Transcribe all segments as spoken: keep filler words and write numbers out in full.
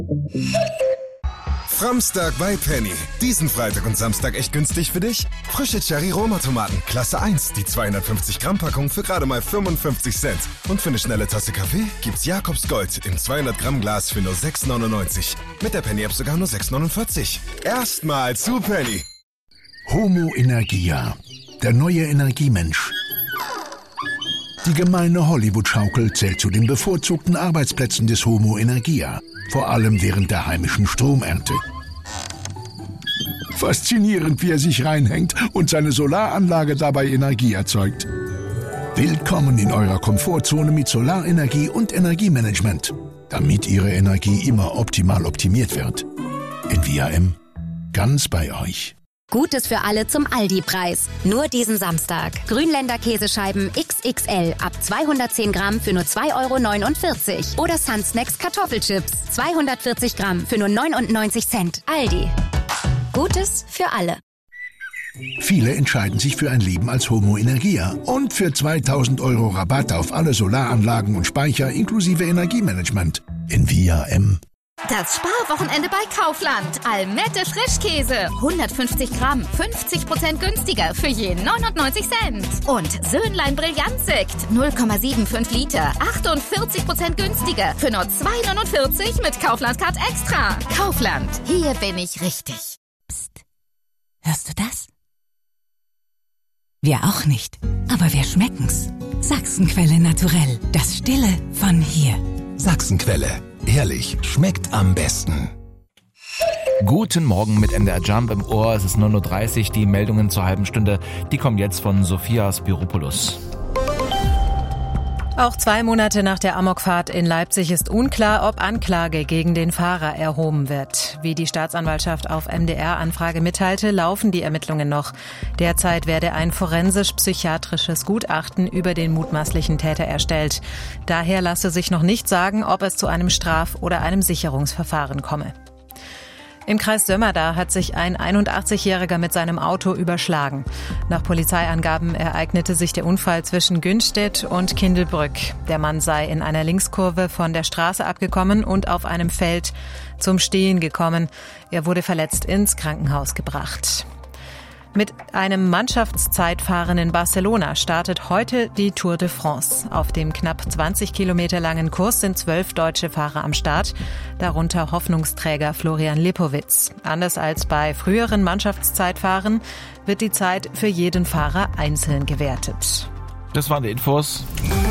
Framstag bei Penny. Diesen Freitag und Samstag echt günstig für dich? Frische Cherry-Roma-Tomaten, Klasse eins, die zweihundertfünfzig Gramm Packung für gerade mal fünfundfünfzig Cent. Und für eine schnelle Tasse Kaffee gibt's Jakobs Gold im zweihundert Gramm Glas für nur sechs neunundneunzig. Mit der Penny-App sogar nur sechs neunundvierzig. Erstmal zu Penny. Homo Energia, der neue Energiemensch. Die gemeine Hollywood-Schaukel zählt zu den bevorzugten Arbeitsplätzen des Homo Energia, vor allem während der heimischen Stromernte. Faszinierend, wie er sich reinhängt und seine Solaranlage dabei Energie erzeugt. Willkommen in eurer Komfortzone mit Solarenergie und Energiemanagement, damit Ihre Energie immer optimal optimiert wird. In V R M, ganz bei euch. Gutes für alle zum Aldi-Preis. Nur diesen Samstag. Grünländer Käsescheiben X X L ab zweihundertzehn Gramm für nur zwei Euro neunundvierzig. Oder Sun Snacks Kartoffelchips zweihundertvierzig Gramm für nur neunundneunzig Cent. Aldi. Gutes für alle. Viele entscheiden sich für ein Leben als Homo Energia und für zweitausend Euro Rabatt auf alle Solaranlagen und Speicher inklusive Energiemanagement. In V R M. Das Sparwochenende bei Kaufland. Almette Frischkäse. hundertfünfzig Gramm. fünfzig Prozent günstiger für je neunundneunzig Cent. Und Söhnlein Brillantsekt. null Komma fünfundsiebzig Liter. achtundvierzig Prozent günstiger für nur zwei neunundvierzig mit Kaufland-Card Extra. Kaufland. Hier bin ich richtig. Psst. Hörst du das? Wir auch nicht. Aber wir schmecken's. Sachsenquelle naturell. Das Stille von hier. Sachsenquelle. Ehrlich, schmeckt am besten. Guten Morgen mit M D R Jump im Ohr. Es ist neun Uhr dreißig. Die Meldungen zur halben Stunde, die kommen jetzt von Sophia Spiropoulos. Auch zwei Monate nach der Amokfahrt in Leipzig ist unklar, ob Anklage gegen den Fahrer erhoben wird. Wie die Staatsanwaltschaft auf M D R-Anfrage mitteilte, laufen die Ermittlungen noch. Derzeit werde ein forensisch-psychiatrisches Gutachten über den mutmaßlichen Täter erstellt. Daher lasse sich noch nicht sagen, ob es zu einem Straf- oder einem Sicherungsverfahren komme. Im Kreis Sömmerda hat sich ein einundachtzigjähriger mit seinem Auto überschlagen. Nach Polizeiangaben ereignete sich der Unfall zwischen Günstedt und Kindelbrück. Der Mann sei in einer Linkskurve von der Straße abgekommen und auf einem Feld zum Stehen gekommen. Er wurde verletzt ins Krankenhaus gebracht. Mit einem Mannschaftszeitfahren in Barcelona startet heute die Tour de France. Auf dem knapp zwanzig Kilometer langen Kurs sind zwölf deutsche Fahrer am Start, darunter Hoffnungsträger Florian Lipowitz. Anders als bei früheren Mannschaftszeitfahren wird die Zeit für jeden Fahrer einzeln gewertet. Das waren die Infos.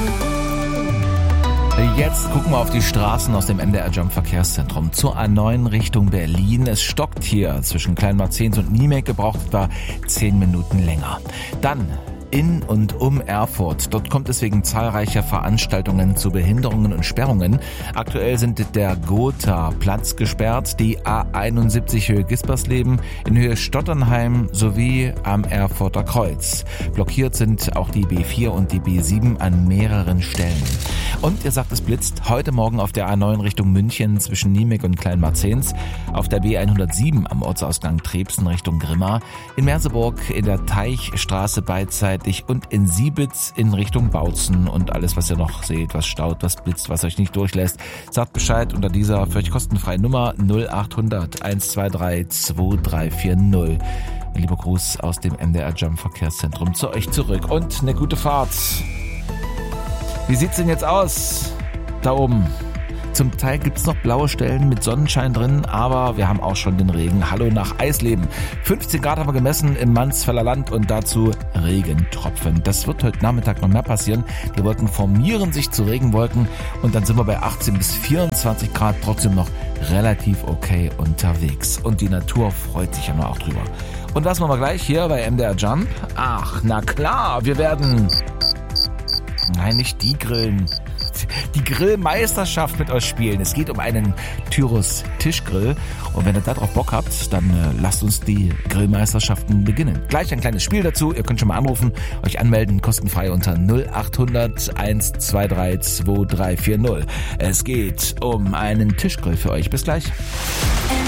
Jetzt gucken wir auf die Straßen aus dem M D R Jump Verkehrszentrum zur A neun Richtung Berlin. Es stockt hier zwischen Kleinmarzens und Niemek, gebraucht etwa zehn Minuten länger. Dann in und um Erfurt. Dort kommt es wegen zahlreicher Veranstaltungen zu Behinderungen und Sperrungen. Aktuell sind der Gotha-Platz gesperrt, die A einundsiebzig Höhe Gispersleben in Höhe Stotternheim sowie am Erfurter Kreuz. Blockiert sind auch die B vier und die B sieben an mehreren Stellen. Und ihr sagt, es blitzt heute Morgen auf der A neun Richtung München zwischen Niemek und Kleinmarzens, auf der B hundertsieben am Ortsausgang Trebsen Richtung Grimma, in Merseburg in der Teichstraße beidseitig und in Siebitz in Richtung Bautzen. Und alles, was ihr noch seht, was staut, was blitzt, was euch nicht durchlässt, sagt Bescheid unter dieser für euch kostenfreien Nummer null acht hundert eins zwei drei zwei drei vier null. Lieber Gruß aus dem M D R Jump Verkehrszentrum zu euch zurück und eine gute Fahrt. Wie sieht's denn jetzt aus da oben? Zum Teil gibt's noch blaue Stellen mit Sonnenschein drin, aber wir haben auch schon den Regen. Hallo nach Eisleben. fünfzehn Grad haben wir gemessen im Mansfelder Land und dazu Regentropfen. Das wird heute Nachmittag noch mehr passieren. Die Wolken formieren sich zu Regenwolken und dann sind wir bei achtzehn bis vierundzwanzig Grad trotzdem noch relativ okay unterwegs. Und die Natur freut sich ja noch auch drüber. Und was machen wir gleich hier bei M D R Jump? Ach, na klar, wir werden... Nein, nicht die Grillen. Die Grillmeisterschaft mit euch spielen. Es geht um einen Tyrus Tischgrill. Und wenn ihr darauf Bock habt, dann äh, lasst uns die Grillmeisterschaften beginnen. Gleich ein kleines Spiel dazu. Ihr könnt schon mal anrufen, euch anmelden, kostenfrei unter null acht hundert eins zwei drei zwei drei vier null. Es geht um einen Tischgrill für euch. Bis gleich.